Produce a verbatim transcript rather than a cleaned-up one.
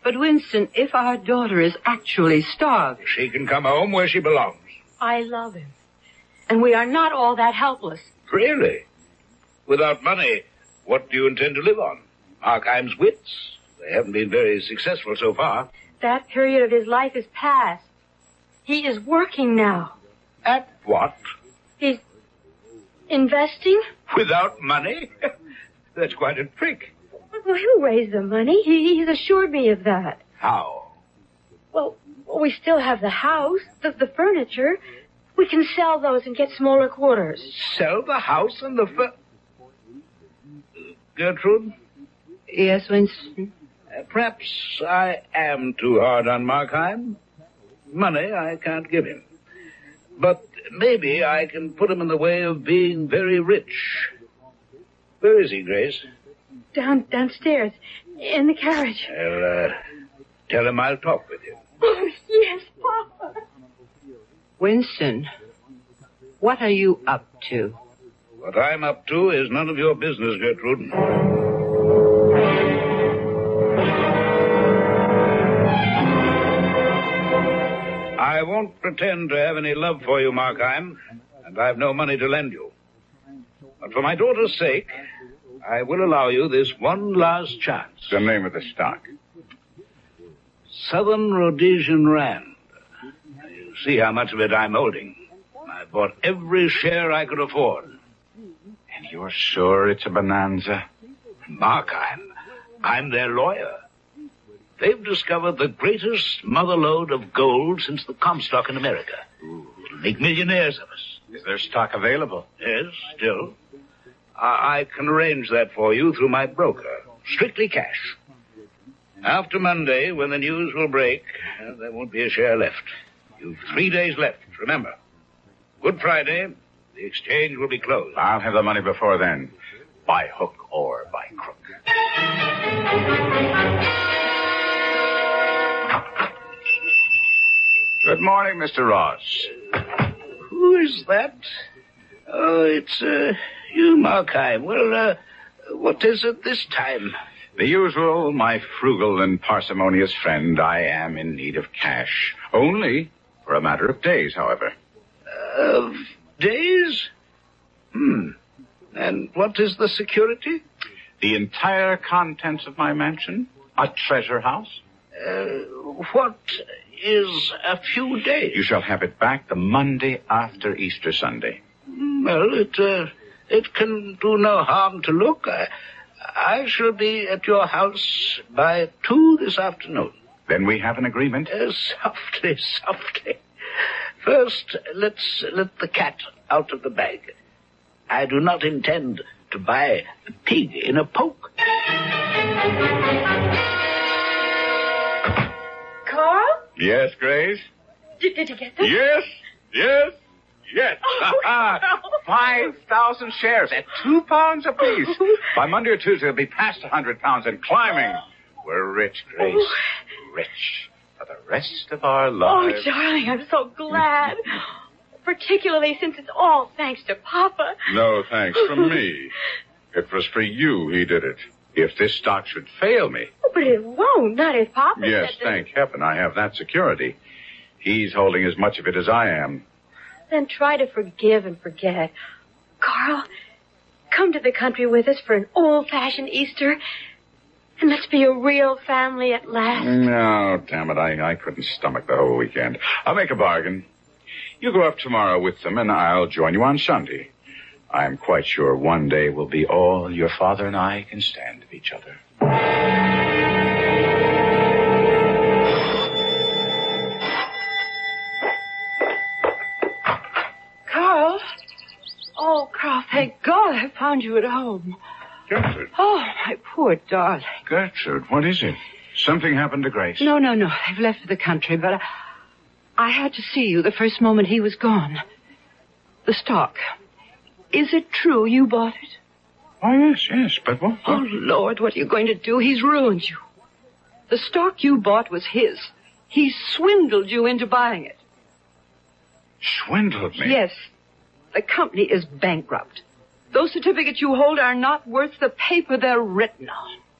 But, Winston, if our daughter is actually starved... She can come home where she belongs. I love him. And we are not all that helpless. Really? Without money, what do you intend to live on? Markheim's wits? They haven't been very successful so far. That period of his life is past. He is working now. At what? He's investing. Without money? That's quite a trick. Well, he'll raise the money. He, he's assured me of that. How? Well, we still have the house, the, the furniture. We can sell those and get smaller quarters. Sell the house and the fur... Gertrude? Yes, Winston? Uh, perhaps I am too hard on Markheim. Money I can't give him. But maybe I can put him in the way of being very rich. Where is he, Grace? Down, downstairs, in the carriage. Well, uh, tell him I'll talk with him. Oh, yes, Papa. Winston, what are you up to? What I'm up to is none of your business, Gertrude. I won't pretend to have any love for you, Markheim, and I've no money to lend you. But for my daughter's sake, I will allow you this one last chance. The name of the stock? Southern Rhodesian Rand. You see how much of it I'm holding. I bought every share I could afford. And you're sure it's a bonanza? Markheim, I'm their lawyer. They've discovered the greatest motherlode of gold since the Comstock in America. It'll make millionaires of us. Is there stock available? Yes, still. I, I can arrange that for you through my broker. Strictly cash. After Monday, when the news will break, uh, there won't be a share left. You've three days left, remember. Good Friday, the exchange will be closed. I'll have the money before then, by hook or by crook. Good morning, Mister Ross. Who is that? Oh, it's, uh, you, Markheim. Well, uh, what is it this time? The usual, my frugal and parsimonious friend. I am in need of cash. Only for a matter of days, however. Of days? Hmm. And what is the security? The entire contents of my mansion. A treasure house. Uh, what is a few days? You shall have it back the Monday after Easter Sunday. Well, it, uh, it can do no harm to look. I, I shall be at your house by two this afternoon. Then we have an agreement. Uh, softly, softly. First, let's let the cat out of the bag. I do not intend to buy a pig in a poke. Carl? Yes, Grace? Did, did you get them? Yes, yes, yes. Oh, Carl. Five thousand shares at two pounds apiece. By Monday or Tuesday, it'll be past a hundred pounds and climbing. We're rich, Grace. Oh. Rich for the rest of our Oh, lives. darling, I'm so glad. Particularly since it's all thanks to Papa. No thanks from me. It was for you he did it. If this stock should fail me. Oh, but it won't, not if Papa Yes, said that- thank heaven I have that security. He's holding as much of it as I am. Then try to forgive and forget. Carl, come to the country with us for an old-fashioned Easter, and let's be a real family at last. No, damn it, I, I couldn't stomach the whole weekend. I'll make a bargain. You go up tomorrow with them, and I'll join you on Sunday. I'm quite sure one day will be all your father and I can stand of each other. Carl? Oh, Carl, thank God I found you at home. Gertrude. Oh, my poor darling. Gertrude, what is it? Something happened to Grace? No, no, no. I've left for the country, but I, I had to see you the first moment he was gone. The stock. Is it true you bought it? Oh, yes, yes, but what? Oh, Lord, what are you going to do? He's ruined you. The stock you bought was his. He swindled you into buying it. Swindled me? Yes. The company is bankrupt. Those certificates you hold are not worth the paper they're written on.